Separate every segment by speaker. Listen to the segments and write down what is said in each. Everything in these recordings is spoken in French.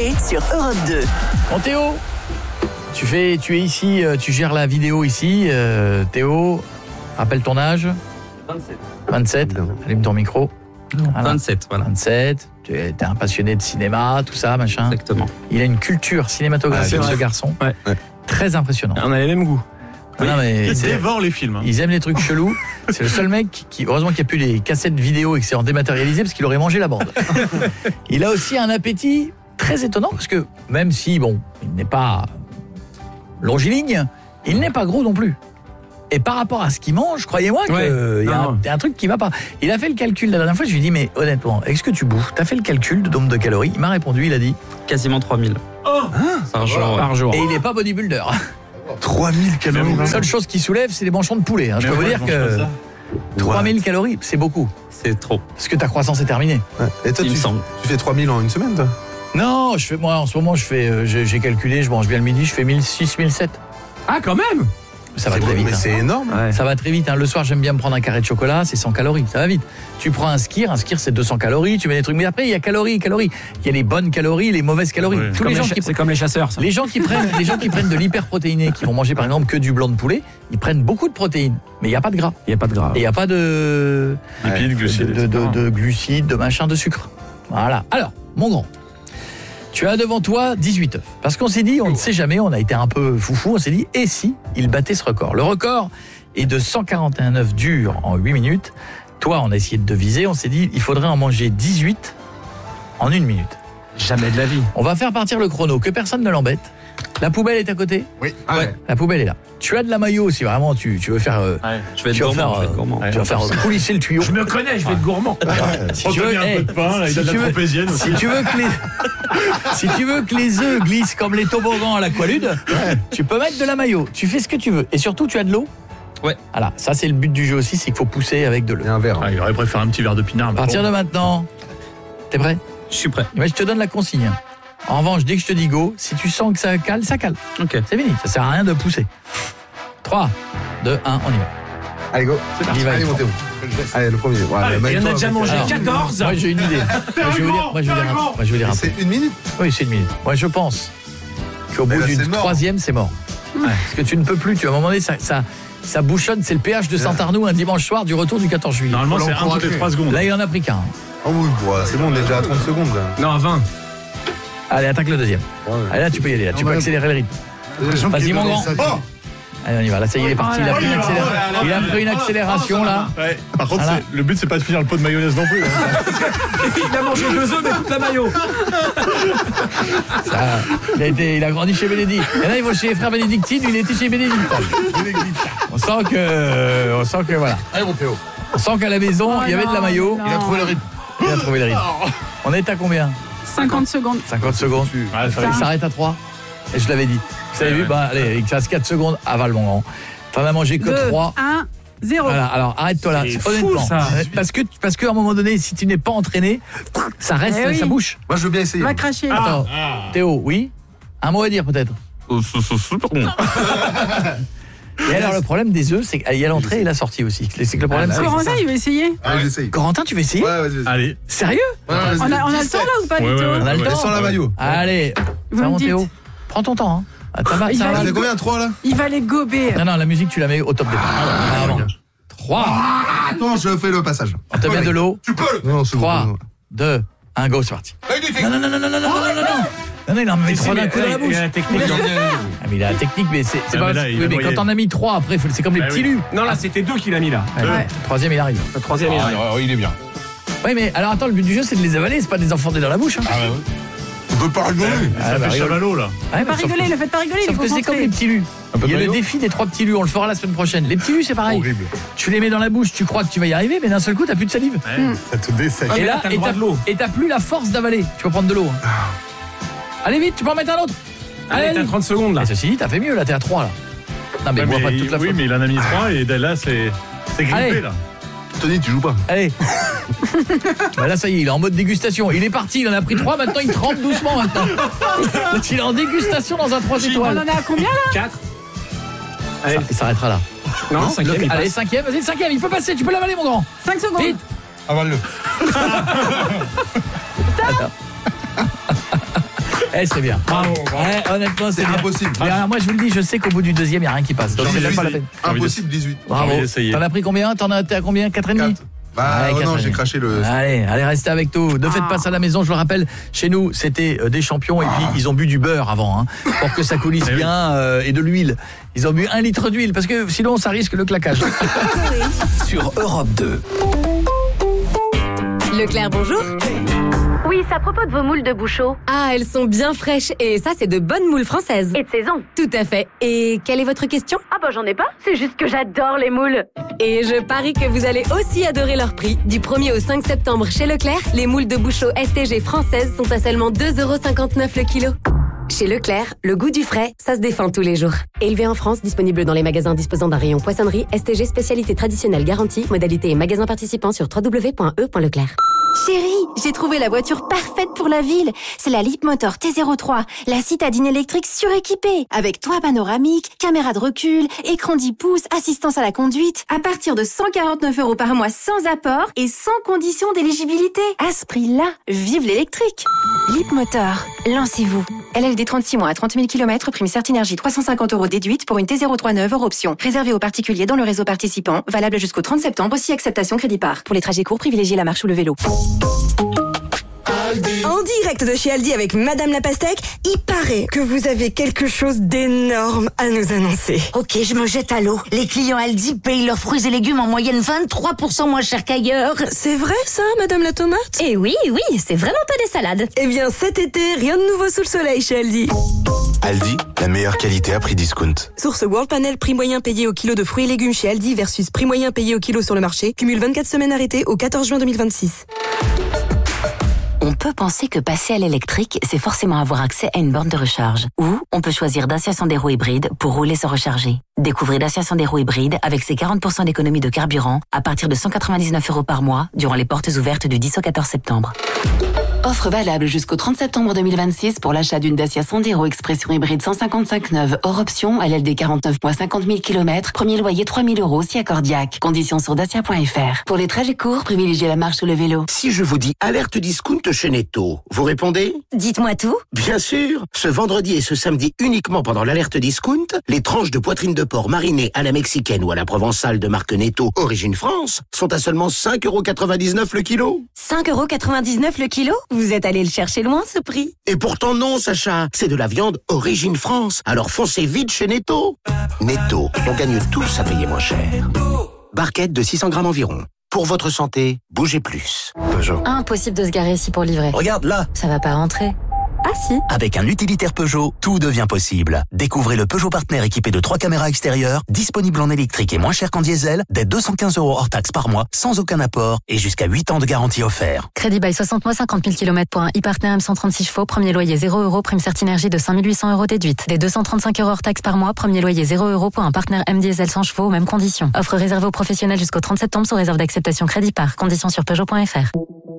Speaker 1: l'été sur Europe 2.
Speaker 2: Bon Théo, tu es ici, tu gères la vidéo ici. Théo, rappelle ton âge. 27. Allume ton micro.
Speaker 3: Voilà. 27, voilà.
Speaker 2: 27. Tu es un passionné de cinéma, tout ça, machin.
Speaker 3: Exactement.
Speaker 2: Il a une culture cinématographique, ce garçon.
Speaker 3: Ouais.
Speaker 2: Très impressionnant.
Speaker 3: On a les mêmes goûts.
Speaker 2: Non, mais
Speaker 4: Ils dévorent les films.
Speaker 2: Ils aiment les trucs chelous. C'est le seul mec qui, heureusement qu'il n'y a plus les cassettes vidéo et que c'est en dématérialisé parce qu'il aurait mangé la bande. Il a aussi un appétit très étonnant parce que même si, bon, il n'est pas longiligne, il n'est pas gros non plus. Et par rapport à ce qu'il mange, croyez-moi qu'il y a un truc qui va pas. Il a fait le calcul la dernière fois, je lui ai dit, mais honnêtement, est-ce que tu bouffes? T'as fait le calcul de nombre de calories? Il m'a répondu, il a dit
Speaker 3: quasiment 3000. Par jour.
Speaker 2: Et il n'est pas bodybuilder.
Speaker 5: 3000 calories.
Speaker 2: La seule chose qui soulève, c'est les manchons de poulet. Je peux vous dire que 3000 calories, c'est beaucoup.
Speaker 3: C'est trop.
Speaker 2: Parce que ta croissance est terminée.
Speaker 5: Ouais. Et toi, tu fais 3000 en une semaine, toi?
Speaker 2: Non, moi en ce moment, j'ai calculé, je mange bien le midi, je fais 1006, 1007.
Speaker 3: Ah, quand même.
Speaker 2: Ça va très vite.
Speaker 5: Mais c'est énorme.
Speaker 3: Ouais.
Speaker 2: Ça va très vite. Le soir, j'aime bien me prendre un carré de chocolat, c'est 100 calories. Ça va vite. Tu prends un skir c'est 200 calories, tu mets des trucs. Mais après, il y a calories. Il y a les bonnes calories, les mauvaises calories.
Speaker 4: Ouais.
Speaker 3: C'est comme les chasseurs, ça.
Speaker 2: Les gens qui prennent de l'hyperprotéiné, qui vont manger par exemple que du blanc de poulet, ils prennent beaucoup de protéines. Mais il n'y a pas de gras.
Speaker 3: Il n'y a pas de gras.
Speaker 2: Et il n'y a pas de
Speaker 4: Lipides, glucides,
Speaker 2: de glucides, de machin, de sucre. Voilà. Alors, mon grand, tu as devant toi 18 œufs. Parce qu'on s'est dit, on ne sait jamais, on a été un peu foufou, on s'est dit, et si il battait ce record? Le record est de 141 œufs durs en 8 minutes. Toi, on a essayé de deviser, on s'est dit, il faudrait en manger 18 en 1 minute.
Speaker 3: Jamais de la vie.
Speaker 2: On va faire partir le chrono, que personne ne l'embête. La poubelle est à côté?
Speaker 5: Oui.
Speaker 3: Ouais.
Speaker 2: La poubelle est là. Tu as de la maillot si vraiment tu veux faire...
Speaker 3: Je vais être gourmand.
Speaker 2: Tu vas faire coulisser le tuyau.
Speaker 3: Je me connais, je vais être gourmand.
Speaker 2: Si tu veux,
Speaker 4: un peu de pain, là, il a de la tropézienne aussi.
Speaker 2: si tu veux que les œufs glissent comme les toboggans à l'aqualude, tu peux mettre de la maillot. Tu fais ce que tu veux. Et surtout, tu as de l'eau.
Speaker 3: Ouais.
Speaker 2: Voilà, ça c'est le but du jeu aussi, c'est qu'il faut pousser avec de l'eau.
Speaker 5: Et un verre.
Speaker 4: Il aurait préféré un petit verre de pinard.
Speaker 2: À partir de maintenant, t'es prêt?
Speaker 3: Je suis prêt.
Speaker 2: Je te donne la consigne. En revanche, dès que je te dis go, si tu sens que ça cale, ça cale.
Speaker 3: Ok.
Speaker 2: C'est fini, ça sert à rien de pousser. 3, 2, 1, on y va.
Speaker 5: Allez, go.
Speaker 2: Il va
Speaker 5: Allez,
Speaker 2: être
Speaker 5: montez. Allez, le premier. Voilà,
Speaker 3: Il en a déjà mangé
Speaker 2: Alors,
Speaker 3: 14.
Speaker 2: Moi j'ai une idée. Moi je vais dire un peu.
Speaker 5: C'est 1 minute.
Speaker 2: Oui, c'est 1 minute. Moi je pense qu'au bout
Speaker 5: là,
Speaker 2: d'une
Speaker 5: c'est mort.
Speaker 2: troisième, c'est mort. Parce que tu ne peux plus, à un moment donné, ça bouchonne, c'est le péage de Saint-Arnoux un dimanche soir du retour du 14 juillet.
Speaker 4: Normalement, c'est 1 toutes les 3 secondes.
Speaker 2: Là, il en a pris qu'un.
Speaker 5: Oh oui, c'est bon, on est déjà à 30 secondes. Là.
Speaker 3: Non, à 20.
Speaker 2: Allez, attaque le deuxième. Allez, là, tu peux y aller. Là. Tu peux accélérer le rythme. Vas-y, mon grand.
Speaker 5: Oh,
Speaker 2: Allez, on y va. Là, ça y est, il est parti. Il a pris une accélération, là.
Speaker 4: Ouais. Par contre,
Speaker 2: Voilà.
Speaker 4: le but, c'est pas de finir le pot de mayonnaise non plus.
Speaker 3: Il a mangé 2 œufs, mais toute la maillot.
Speaker 2: Il a grandi chez Bénédicte. Et là, il va chez les frères bénédictines. Il était chez Bénédicte. On sent que voilà.
Speaker 5: allez, mon Théo.
Speaker 2: On sent qu'à la maison, il y avait de la maillot.
Speaker 5: Il a trouvé le rythme.
Speaker 2: Il a trouvé le rythme. On est à combien?
Speaker 6: 50 secondes.
Speaker 2: 50 secondes. Il s'arrête à 3. Et je l'avais dit. Vous avez vu? Allez, il te reste 4 secondes. Avale, mon grand. T'en as mangé que
Speaker 6: 2,
Speaker 2: 3.
Speaker 6: 1, 0.
Speaker 2: Voilà, alors arrête-toi là.
Speaker 3: C'est
Speaker 2: Honnêtement.
Speaker 3: fou, ça.
Speaker 2: Parce qu'à un moment donné, si tu n'es pas entraîné, ça reste,
Speaker 6: Eh oui.
Speaker 2: ça bouche.
Speaker 5: Moi, je veux bien essayer.
Speaker 6: Va cracher.
Speaker 2: Attends, Théo, oui? Un mot à dire peut-être? Et alors le problème des œufs, c'est qu'il y a l'entrée et la sortie aussi. C'est que le problème, c'est
Speaker 6: Corentin, il va essayer.
Speaker 5: Allez, j'essaye.
Speaker 2: Corentin, tu veux essayer?
Speaker 5: Ouais, vas-y.
Speaker 4: Allez.
Speaker 2: Sérieux?
Speaker 5: Ouais, vas-y.
Speaker 6: On a le temps là ou pas,
Speaker 4: Ouais,
Speaker 6: Vito
Speaker 4: ouais,
Speaker 2: On a le temps.
Speaker 5: Sans la maillot.
Speaker 2: Allez,
Speaker 6: Vous
Speaker 2: ça
Speaker 6: me
Speaker 2: mon
Speaker 6: dites.
Speaker 2: Théo. Prends ton temps. Hein. Ça va,
Speaker 6: Il
Speaker 2: ça
Speaker 6: va
Speaker 2: va.
Speaker 5: Ça fait combien, 3 là?
Speaker 6: Il va les gober.
Speaker 2: Non, la musique, tu la mets au top départ. 3.
Speaker 5: Attends, je fais le passage.
Speaker 2: On te met de l'eau.
Speaker 5: Tu peux le. Non, c'est bon.
Speaker 2: 3, 2, 1, go, c'est parti. Non, il en met 3 d'un coup dans la bouche.
Speaker 3: la technique.
Speaker 2: Ah, mais il a la technique, mais c'est
Speaker 4: Ah,
Speaker 2: pas.
Speaker 4: mais là, il
Speaker 2: Oui,
Speaker 4: a
Speaker 2: mais
Speaker 4: noyé.
Speaker 2: quand on a mis 3, après, c'est comme les
Speaker 4: Ah,
Speaker 2: petits
Speaker 4: oui.
Speaker 2: lus.
Speaker 3: Non, là, c'était 2 qu'il a mis là.
Speaker 6: Ouais.
Speaker 2: Troisième, il arrive.
Speaker 3: Le troisième, il arrive.
Speaker 5: Il est bien.
Speaker 2: Oui, mais alors attends, le but du jeu, c'est de les avaler, c'est pas de les enfoncer dans la bouche. Hein.
Speaker 5: On peut pas rigoler.
Speaker 2: Ah,
Speaker 4: Ça
Speaker 2: bah,
Speaker 4: fait
Speaker 2: rigole.
Speaker 4: chamallow, là.
Speaker 2: Ouais,
Speaker 6: Pas
Speaker 2: sauf
Speaker 6: rigoler,
Speaker 2: que-
Speaker 6: le faites pas rigoler, il est
Speaker 2: Sauf que c'est comme
Speaker 6: concentré.
Speaker 2: les petits lus.
Speaker 5: peu
Speaker 2: Il y a
Speaker 5: de
Speaker 2: le
Speaker 5: maillot.
Speaker 2: défi des 3 petits lus, on le fera la semaine prochaine. Les petits lus, c'est pareil.
Speaker 5: Horrible.
Speaker 2: Tu les mets dans la bouche, tu crois que tu vas y arriver, mais d'un seul coup, t'as plus de salive.
Speaker 5: Ça te dessèche.
Speaker 2: Et là,
Speaker 3: t'as le droit de l'eau.
Speaker 2: et t'as plus la force d'avaler. Tu peux prendre de l'eau. Hein. Allez vite, tu peux en mettre un autre.
Speaker 3: Allez, t'as 30 secondes là.
Speaker 2: Et ceci dit, t'as fait mieux, là, t'es à 3 là. Non, mais
Speaker 4: Ouais,
Speaker 2: bois pas toute la
Speaker 4: oui,
Speaker 2: faute.
Speaker 4: mais il en a mis 3 et là, c'est grippé,
Speaker 2: Allez.
Speaker 4: là.
Speaker 5: Tony, tu joues pas.
Speaker 2: Allez. Bah là, ça y est, il est en mode dégustation. Il est parti, il en a pris 3, maintenant il trempe doucement maintenant. Donc, il est en dégustation dans un 3
Speaker 6: On
Speaker 2: étoiles.
Speaker 6: en a à combien là?
Speaker 3: 4. Allez.
Speaker 2: Il s'arrêtera là.
Speaker 3: Non, 5e, il
Speaker 2: Allez,
Speaker 3: passe.
Speaker 2: 5e, vas-y, le 5e, il peut passer, tu peux l'avaler, mon grand.
Speaker 6: 5 secondes.
Speaker 2: Vite.
Speaker 5: Avale-le.
Speaker 2: c'est bien.
Speaker 3: Bravo.
Speaker 2: Ouais, honnêtement, c'est
Speaker 5: C'est
Speaker 2: bien.
Speaker 5: impossible.
Speaker 2: Mais alors, moi, je vous le dis, je sais qu'au bout du deuxième, il n'y a rien qui passe. Donc, c'est même pas la peine.
Speaker 5: Impossible 18.
Speaker 2: Bravo.
Speaker 4: envie d'essayer.
Speaker 2: T'en as pris combien? T'en as été à combien? 4,5?
Speaker 5: 4. Bah
Speaker 2: Ouais,
Speaker 5: non,
Speaker 2: 4,5.
Speaker 5: j'ai craché le...
Speaker 2: Allez, restez avec nous. Ne faites pas ça à la maison, je le rappelle. Chez nous, c'était des champions et puis ils ont bu du beurre avant, pour que ça coulisse bien et de l'huile. Ils ont bu 1 litre d'huile parce que sinon ça risque le claquage.
Speaker 1: Sur Europe 2.
Speaker 7: Leclerc, bonjour.
Speaker 8: Oui, c'est à propos de vos moules de Bouchot.
Speaker 7: Ah, elles sont bien fraîches et ça, c'est de bonnes moules françaises.
Speaker 8: Et de saison.
Speaker 7: Tout à fait. Et quelle est votre question?
Speaker 8: Ah bah j'en ai pas, c'est juste que j'adore les moules.
Speaker 7: Et je parie que vous allez aussi adorer leur prix. Du 1er au 5 septembre chez Leclerc, les moules de Bouchot STG françaises sont à seulement 2,59 € le kilo. Chez Leclerc, le goût du frais, ça se défend tous les jours. Élevé en France, disponible dans les magasins disposant d'un rayon poissonnerie, STG spécialité traditionnelle garantie, modalité et magasins participants sur www.e.leclerc.
Speaker 9: Chérie, j'ai trouvé la voiture parfaite pour la ville. C'est la Leapmotor T03, la citadine électrique suréquipée. Avec toit panoramique, caméra de recul, écran 10 pouces, assistance à la conduite. À partir de 149 € par mois sans apport et sans condition d'éligibilité. À ce prix-là, vive l'électrique. Leapmotor, lancez-vous. LLD 36 mois à 30 000 km, prime Certinergie 350 € déduite pour une T03 neuve hors option. Réservée aux particuliers dans le réseau participant, valable jusqu'au 30 septembre, aussi acceptation crédit par. Pour les trajets courts, privilégiez la marche ou le vélo.
Speaker 10: En direct de chez Aldi avec Madame la Pastèque, il paraît que vous avez quelque chose d'énorme à nous annoncer.
Speaker 11: Ok, je me jette à l'eau. Les clients Aldi payent leurs fruits et légumes en moyenne 23% moins cher qu'ailleurs.
Speaker 10: C'est vrai ça, Madame la Tomate?
Speaker 11: Eh oui, c'est vraiment pas des salades.
Speaker 10: Eh bien cet été, rien de nouveau sous le soleil chez Aldi.
Speaker 1: Aldi, la meilleure qualité à prix discount.
Speaker 10: Source World Panel, prix moyen payé au kilo de fruits et légumes chez Aldi versus prix moyen payé au kilo sur le marché. Cumule 24 semaines arrêtées au 14 juin 2026.
Speaker 12: On peut penser que passer à l'électrique, c'est forcément avoir accès à une borne de recharge. Ou on peut choisir Dacia Sandero hybride pour rouler sans recharger. Découvrez Dacia Sandero hybride avec ses 40% d'économie de carburant à partir de 199 € par mois durant les portes ouvertes du 10 au 14 septembre.
Speaker 13: Offre valable jusqu'au 30 septembre 2026 pour l'achat d'une Dacia Sandero Expression hybride 155 neuve hors option, LLD 49 mois 50 000 km, premier loyer 3 000 € si accordiaque. Conditions sur dacia.fr. Pour les trajets courts, privilégiez la marche ou le vélo.
Speaker 14: Si je vous dis alerte discount chez Netto, vous répondez?
Speaker 11: Dites-moi tout.
Speaker 14: Bien sûr. Ce vendredi et ce samedi uniquement pendant l'alerte discount, les tranches de poitrine de porc marinées à la mexicaine ou à la provençale de marque Netto Origine France sont à seulement 5,99 € le kilo.
Speaker 9: 5,99 € le kilo? Vous êtes allé le chercher loin, ce prix.
Speaker 14: Et pourtant non, Sacha. C'est de la viande Origine France. Alors foncez vite chez Netto. Netto, on gagne tous à payer moins cher. Barquette de 600 grammes environ. Pour votre santé, bougez plus.
Speaker 12: Peugeot.
Speaker 7: Impossible de se garer ici pour livrer.
Speaker 1: Regarde là.
Speaker 7: Ça va pas rentrer. Ah si.
Speaker 1: Avec un utilitaire Peugeot, tout devient possible. Découvrez le Peugeot Partner équipé de 3 caméras extérieures, disponible en électrique et moins cher qu'en diesel, dès 215 € hors taxe par mois, sans aucun apport et jusqu'à 8 ans de garantie offert.
Speaker 7: Crédit by 60 mois 50 000 km pour un e-Partner M136 chevaux, premier loyer 0 €, prime Certinergie de 5 800 € déduite. Dès 235 € hors taxe par mois, premier loyer 0 € pour un Partner M diesel 100 chevaux aux mêmes conditions. Offre réservée aux professionnels jusqu'au 30 septembre sous réserve d'acceptation crédit par. Conditions sur Peugeot.fr.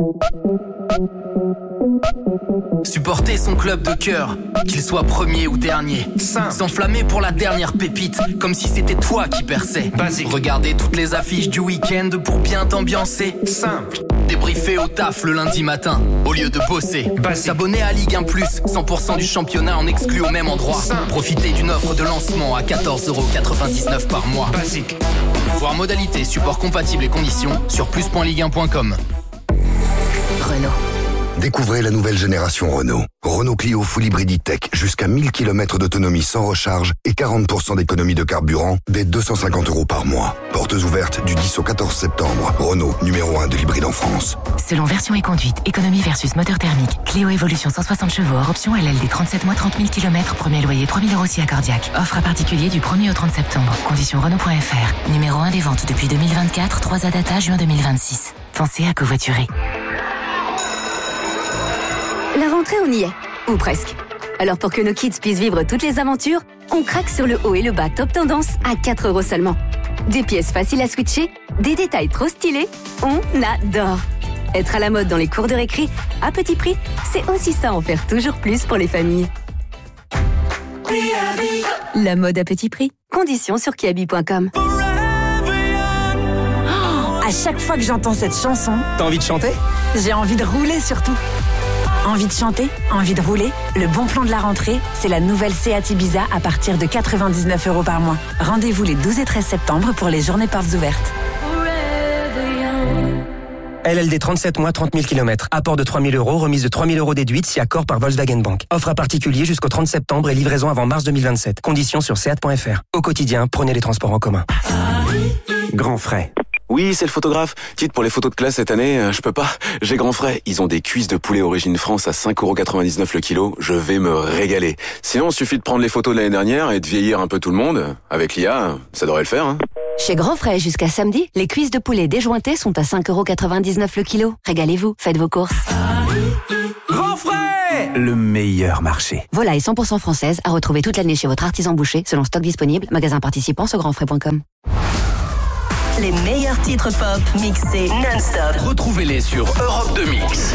Speaker 15: Supporter son club de cœur, qu'il soit premier ou dernier. S'enflammer pour la dernière pépite, comme si c'était toi qui perçais. Regarder toutes les affiches du week-end pour bien t'ambiancer. Simple. Débriefer au taf le lundi matin, au lieu de bosser. S'abonner à Ligue 1+, 100% du championnat en exclu au même endroit. Profiter d'une offre de lancement à 14,99 € par mois. Voir modalités, support compatible et conditions sur plus.ligue1.com.
Speaker 16: Renault. Découvrez la nouvelle génération Renault. Renault Clio Full Hybrid E-Tech, jusqu'à 1000 km d'autonomie sans recharge et 40% d'économie de carburant, dès 250 € par mois. Portes ouvertes du 10 au 14 septembre. Renault, numéro 1 de l'hybride en France.
Speaker 12: Selon version et conduite, économie versus moteur thermique. Clio Evolution 160 chevaux hors option LLD 37 mois 30 000 km, premier loyer 3 000 € si accordiaque. Offre à particulier du 1er au 30 septembre. Conditions Renault.fr. Numéro 1 des ventes depuis 2024, 3 à data juin 2026. Pensez à covoiturer.
Speaker 9: La rentrée, on y est. Ou presque. Alors pour que nos kids puissent vivre toutes les aventures, on craque sur le haut et le bas top tendance à 4 € seulement. Des pièces faciles à switcher, des détails trop stylés, on adore. Être à la mode dans les cours de récré, à petit prix, c'est aussi ça en faire toujours plus pour les familles. La mode à petit prix. Conditions sur kiabi.com.
Speaker 17: À chaque fois que j'entends cette chanson,
Speaker 1: T'as envie de chanter?
Speaker 17: j'ai envie de rouler surtout. Envie de chanter? Envie de rouler? Le bon plan de la rentrée, c'est la nouvelle Seat Ibiza à partir de 99 € par mois. Rendez-vous les 12 et 13 septembre pour les journées portes ouvertes.
Speaker 18: LLD 37 mois, 30 000 km. Apport de 3 000 €, remise de 3 000 € déduite si accord par Volkswagen Bank. Offre à particulier jusqu'au 30 septembre et livraison avant mars 2027. Conditions sur seat.fr. Au quotidien, prenez les transports en commun.
Speaker 19: Grand frais. Oui, c'est le photographe. Dites, pour les photos de classe cette année, je peux pas. J'ai grand frais. Ils ont des cuisses de poulet origine France à 5,99 € le kilo. Je vais me régaler. Sinon, il suffit de prendre les photos de l'année dernière et de vieillir un peu tout le monde. Avec l'IA, ça devrait le faire, hein.
Speaker 7: Chez Grand Frais, jusqu'à samedi, les cuisses de poulet déjointées sont à 5,99 € le kilo. Régalez-vous, faites vos courses.
Speaker 20: Grand Frais, le meilleur marché.
Speaker 7: Volaille 100% française à retrouver toute l'année chez votre artisan boucher, selon stock disponible, magasin participant sur grandfrais.com.
Speaker 21: Les meilleurs titres pop mixés non-stop.
Speaker 15: Retrouvez-les sur Europe 2 Mix.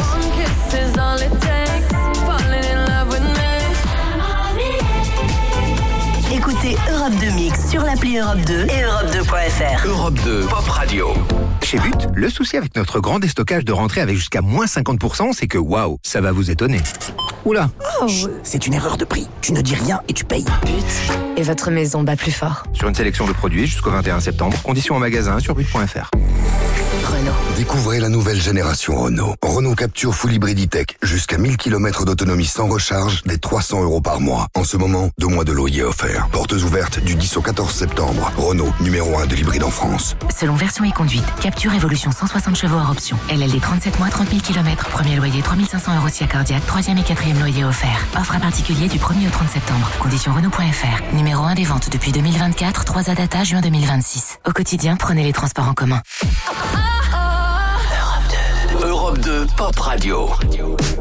Speaker 21: Écoutez Europe 2 Mix sur l'appli Europe 2 et Europe2.fr.
Speaker 15: Europe 2 Pop Radio.
Speaker 22: Chez But, le souci avec notre grand déstockage de rentrée avec jusqu'à moins 50%, c'est que waouh, ça va vous étonner. Oula,
Speaker 11: c'est une erreur de prix. Tu ne dis rien et tu payes.
Speaker 23: But. Et votre maison bat plus fort.
Speaker 22: Sur une sélection de produits jusqu'au 21 septembre, conditions en magasin sur but.fr.
Speaker 16: Renault. Découvrez la nouvelle génération Renault. Renault Capture Full Hybrid E-Tech. Jusqu'à 1000 km d'autonomie sans recharge, dès 300 € par mois. En ce moment, 2 mois de loyer offerts. Portes ouvertes du 10 au 14 septembre. Renault, numéro 1 de l'hybride en France.
Speaker 12: Selon version et conduite, Capture Évolution 160 chevaux hors option. LLD 37 mois, 30 000 km. Premier loyer 3 500 € si accordiaque. 3e et 4e loyer offert. Offre à particulier du 1er au 30 septembre. Conditions Renault.fr. Numéro 1 des ventes depuis 2024. 3 à data juin 2026. Au quotidien, prenez les transports en commun.
Speaker 15: Europe 2 Pop Radio.